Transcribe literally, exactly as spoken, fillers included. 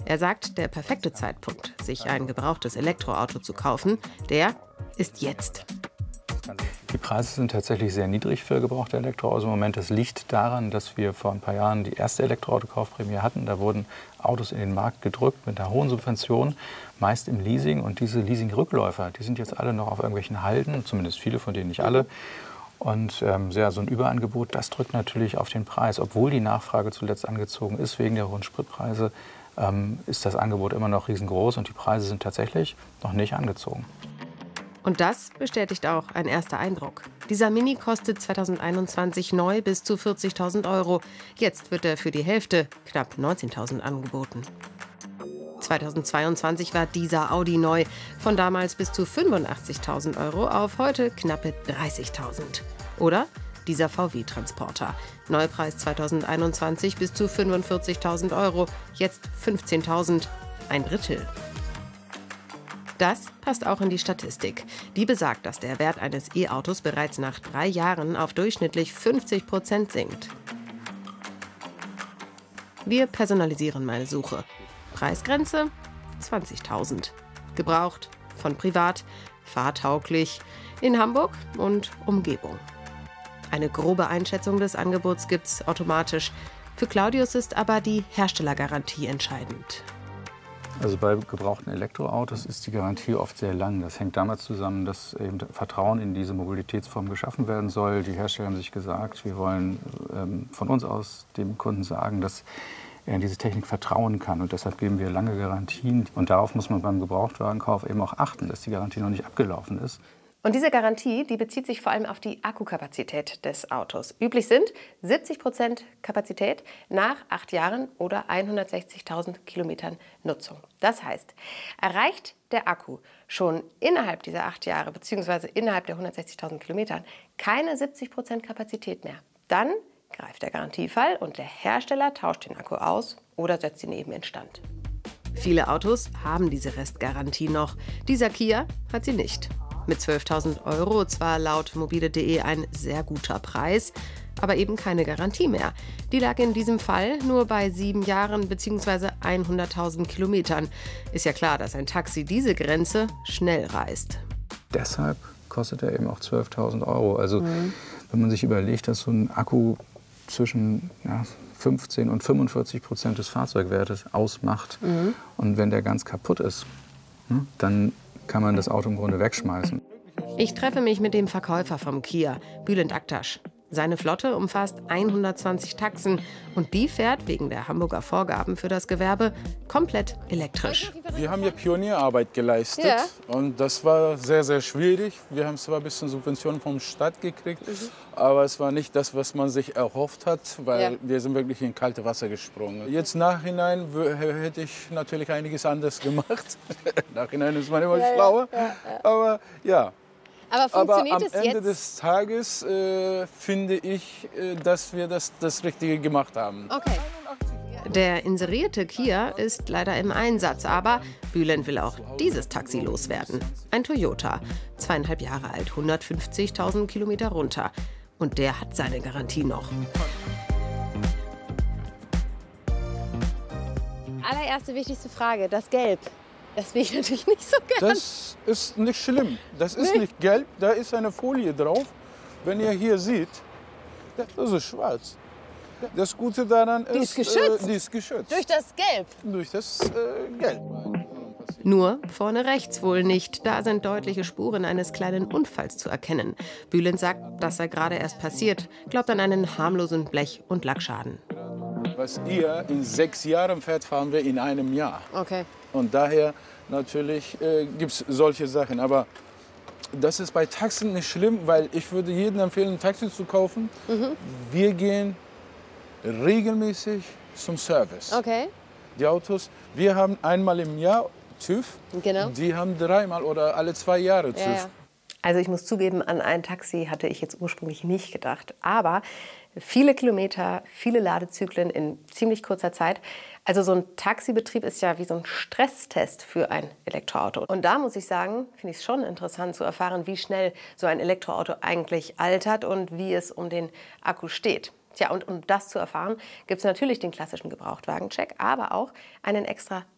Er sagt, der perfekte Zeitpunkt, sich ein gebrauchtes Elektroauto zu kaufen, der ist jetzt. Die Preise sind tatsächlich sehr niedrig für gebrauchte Elektroautos im Moment. Das liegt daran, dass wir vor ein paar Jahren die erste Elektroautokaufprämie hatten. Da wurden Autos in den Markt gedrückt mit einer hohen Subvention, meist im Leasing. Und diese Leasing-Rückläufer, die sind jetzt alle noch auf irgendwelchen Halden, zumindest viele von denen, nicht alle. Und ähm, ja, so ein Überangebot, das drückt natürlich auf den Preis. Obwohl die Nachfrage zuletzt angezogen ist wegen der hohen Spritpreise, ähm, ist das Angebot immer noch riesengroß und die Preise sind tatsächlich noch nicht angezogen. Und das bestätigt auch ein erster Eindruck. Dieser Mini kostet zweitausendeinundzwanzig neu bis zu vierzigtausend Euro. Jetzt wird er für die Hälfte, knapp neunzehntausend, angeboten. zweitausendzweiundzwanzig war dieser Audi neu. Von damals bis zu fünfundachtzigtausend Euro auf heute knappe dreißigtausend. Oder dieser V W-Transporter. Neupreis zweitausendeinundzwanzig bis zu fünfundvierzigtausend Euro. Jetzt fünfzehntausend. Ein Drittel. Das passt auch in die Statistik. Die besagt, dass der Wert eines E-Autos bereits nach drei Jahren auf durchschnittlich fünfzig Prozent sinkt. Wir personalisieren meine Suche. Preisgrenze zwanzigtausend. Gebraucht, von privat, fahrtauglich, in Hamburg und Umgebung. Eine grobe Einschätzung des Angebots gibt's automatisch. Für Claudius ist aber die Herstellergarantie entscheidend. Also bei gebrauchten Elektroautos ist die Garantie oft sehr lang. Das hängt damit zusammen, dass eben Vertrauen in diese Mobilitätsform geschaffen werden soll. Die Hersteller haben sich gesagt, wir wollen ähm, von uns aus dem Kunden sagen, dass er in diese Technik vertrauen kann. Und deshalb geben wir lange Garantien. Und darauf muss man beim Gebrauchtwagenkauf eben auch achten, dass die Garantie noch nicht abgelaufen ist. Und diese Garantie, die bezieht sich vor allem auf die Akkukapazität des Autos. Üblich sind siebzig Prozent Kapazität nach acht Jahren oder hundertsechzigtausend Kilometern Nutzung. Das heißt, erreicht der Akku schon innerhalb dieser acht Jahre bzw. innerhalb der hundertsechzigtausend Kilometern keine siebzig Prozent Kapazität mehr, dann greift der Garantiefall und der Hersteller tauscht den Akku aus oder setzt ihn eben instand. Viele Autos haben diese Restgarantie noch. Dieser Kia hat sie nicht. Mit zwölftausend Euro zwar laut mobile punkt de ein sehr guter Preis, aber eben keine Garantie mehr. Die lag in diesem Fall nur bei sieben Jahren bzw. hunderttausend Kilometern. Ist ja klar, dass ein Taxi diese Grenze schnell reißt. Deshalb kostet er eben auch zwölftausend Euro. Also Mhm. wenn man sich überlegt, dass so ein Akku zwischen ja, fünfzehn und fünfundvierzig Prozent des Fahrzeugwertes ausmacht Mhm. und wenn der ganz kaputt ist, ne, dann kann man das Auto im Grunde wegschmeißen. Ich treffe mich mit dem Verkäufer vom Kia, Bülent Aktaş. Seine Flotte umfasst hundertzwanzig Taxen und die fährt wegen der Hamburger Vorgaben für das Gewerbe komplett elektrisch. Wir haben ja Pionierarbeit geleistet Ja. und das war sehr, sehr schwierig. Wir haben zwar ein bisschen Subventionen vom Staat gekriegt, mhm. aber es war nicht das, was man sich erhofft hat, weil ja. wir sind wirklich in kalte Wasser gesprungen. Jetzt nachhinein hätte ich natürlich einiges anders gemacht. Nachhinein ist man immer ja, schlauer, ja, ja, ja. aber ja. Aber funktioniert Aber am es Ende jetzt? des Tages äh, finde ich, äh, dass wir das, das Richtige gemacht haben. Okay. Der inserierte Kia ist leider im Einsatz, aber Bülent will auch dieses Taxi loswerden. Ein Toyota, zweieinhalb Jahre alt, hundertfünfzigtausend Kilometer runter. Und der hat seine Garantie noch. Allererste wichtigste Frage, das Gelb. Das will ich natürlich nicht so gern. Das ist nicht schlimm. Das ist Nee. nicht gelb, da ist eine Folie drauf. Wenn ihr hier seht, das ist schwarz. Das Gute daran ist, Die ist geschützt. Äh, die ist geschützt. Durch das Gelb. Durch das äh, Gelb. Nur vorne rechts wohl nicht. Da sind deutliche Spuren eines kleinen Unfalls zu erkennen. Bülent sagt, das sei gerade erst passiert, glaubt an einen harmlosen Blech- und Lackschaden. Was ihr in sechs Jahren fährt, fahren wir in einem Jahr. Okay. Und daher natürlich äh, gibt es solche Sachen. Aber das ist bei Taxen nicht schlimm, weil ich würde jedem empfehlen, ein Taxi zu kaufen. Mhm. Wir gehen regelmäßig zum Service. Okay. Die Autos, wir haben einmal im Jahr TÜV. Genau. Die haben dreimal oder alle zwei Jahre TÜV. Ja, ja. Also ich muss zugeben, an ein Taxi hatte ich jetzt ursprünglich nicht gedacht. Aber viele Kilometer, viele Ladezyklen in ziemlich kurzer Zeit. Also so ein Taxibetrieb ist ja wie so ein Stresstest für ein Elektroauto. Und da muss ich sagen, finde ich es schon interessant zu erfahren, wie schnell so ein Elektroauto eigentlich altert und wie es um den Akku steht. Tja, und um das zu erfahren, gibt es natürlich den klassischen Gebrauchtwagencheck, aber auch einen extra